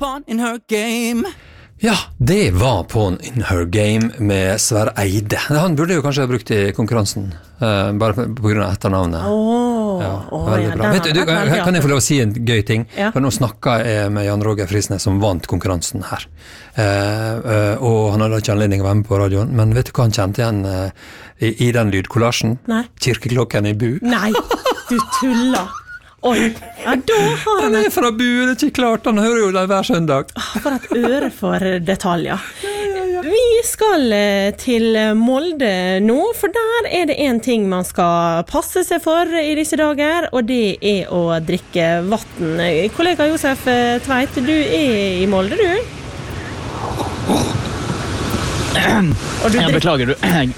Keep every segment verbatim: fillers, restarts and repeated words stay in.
pawn in her game. Ja, det var Pawn in her game med Sverre Eide. Han burde jo kanskje ha brukt i konkurransen, uh, bare på grunn av etternavnet. Åh, ja, åh, veldig ja, bra. Vet du, du, her kan jeg få lov å si en gøy ting? Ja. For nå snakket jeg med Jan Roger Frisnes som vant konkurransen her. Uh, uh, og han hadde ikke anledning å være med på radioen, men vet du hva han kjente igjen uh, i, i den lydkollasjen? Nei. Kirkeklokken i Bu. Nei, du tuller. Oi, ja, da har Han han er fra Bu, det er ikke klart, han hører jo det hver søndag. for et øre for detaljer. Vi skal eh, til Molde nå, for der er det en ting man skal passe seg for i disse dager, og det er å drikke vatten. Kollega Josef Tveit, du er i Molde, du? Og du Jeg beklager, du.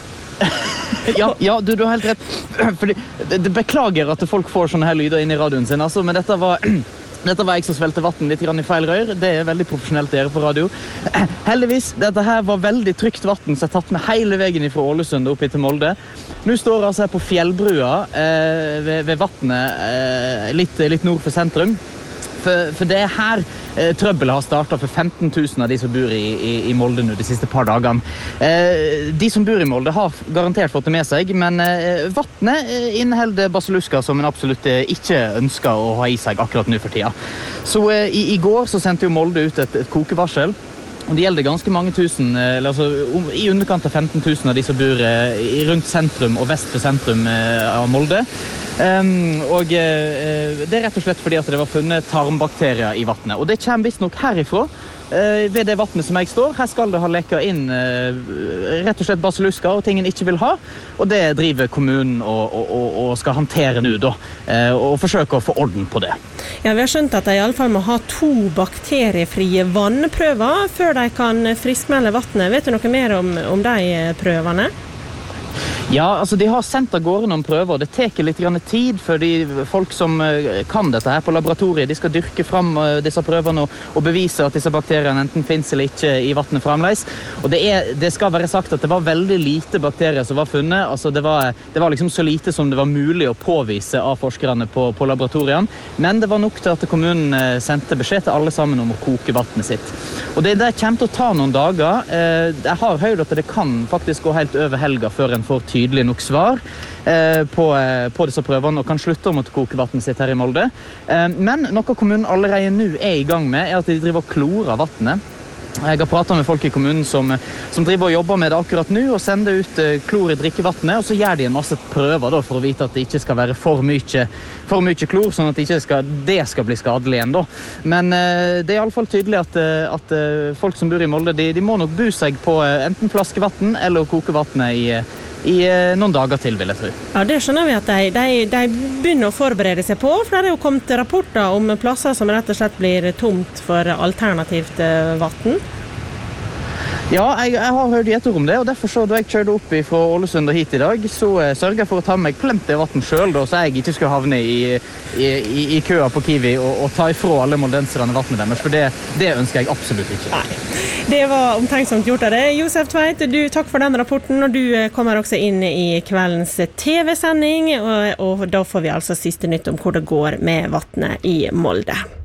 Ja, ja du, du har helt rett. Fordi, det, det beklager at folk får sånne her lyder inn i radioen sin, altså, men dette var... Dette var jeg som svelte vatten litt grann i feil rør. Det er veldig profesjonelt å gjøre på radio. Heldigvis, dette her var veldig trygt vatten, så jeg har tatt med hele veien fra Ålesund opp til Molde. Nå står jeg altså her på Fjellbrua eh, ved, ved vattnet, eh, litt, litt nord for sentrum. For, for det er her eh, trøbbelet har startet for femten tusen av de som bor i, i, i Molde nå de siste par dagene. Eh, de som bor i Molde har garantert fått det med seg, men eh, vattnet eh, inneholder basillusker som en absolutt eh, ikke ønsker å ha i seg akkurat nå for tida. Så eh, i, i går så sendte jo Molde ut et, et kokevarsel. Og det gjelder ganske mange tusen, eller altså om, i underkant av femten tusen av de som bor eh, i rundt sentrum og vest for sentrum eh, av Molde. Um, og uh, det er rett og slett fordi at det var funnet tarmbakterier i vattnet. Og det kommer visst nok herifra, uh, ved det vattnet som jeg står. Her skal det ha lekket inn uh, rett og slett basillusker og ting en ikke vil ha. Og det driver kommunen og, og, og, og skal håndtere nå da, uh, og forsøke å få orden på det. Ja, vi har skjønt at de i alle fall må ha to bakteriefrie vannprøver før de kan friskmelde vattnet. Vet du noe mer om, om de prøvene? Ja, altså de har sendt av gårde noen prøver, og det teker litt grann tid for de folk som kan dette her på laboratoriet. De skal dyrke fram disse prøvene og, og bevise at disse bakteriene enten finnes eller ikke i vattnet fremleis. Og det, er, det skal være sagt at det var veldig lite bakterier som var funnet. Altså det var, det var liksom så lite som det var mulig å påvise av forskerne på, på laboratoriene. Men det var nok til at kommunen sendte beskjed til alle sammen om å koke vattnet sitt. Og det der kommer til å ta noen dager. Jeg har hørt at det kan faktisk gå helt over helga før en får tydelig nok svar eh, på, eh, på disse prøvene og kan slutte å måtte koke vattnet sitt her i Molde. Eh, men noe kommunen allerede nå er i gang med er at de driver og klorer vattnet. Jeg har pratet med folk i kommunen som, som driver og jobber med det akkurat nå og sender ut eh, klor i drikkevattnet, og så gjør de en masse prøver da, for å vite at det ikke skal være for mye, for mye klor, sånn at det ikke skal, det skal bli skadelig igjen da. Men eh, det er i alle fall tydelig at, at eh, folk som bor i Molde, de, de må nok bo seg på eh, enten flaskevatten eller koke vattnet i i noen dager til, vil jeg tro. Ja, det skjønner vi at de, de, de begynner å forberede seg på, for det er jo kommet rapporter om plasser som rett og slett blir tomt for alternativt vatten. Ja, jeg, jeg har hørt gjetter om det, og derfor så da jeg kjørte opp fra Ålesund og hit i dag, så uh, sørger jeg for å ta meg plenty vatten selv, da, så jeg ikke skulle havne i, i, i, i køa på Kiwi og, og ta ifra alle moldenserne vattnet deres, for det, det ønsker jeg absolutt ikke. Nei, det var omtenksomt gjort av det. Josef Tveit, du, takk for den rapporten, og du kommer også inn i kveldens T V-sending, og, og da får vi altså siste nytt om hvor det går med vattnet i Molde.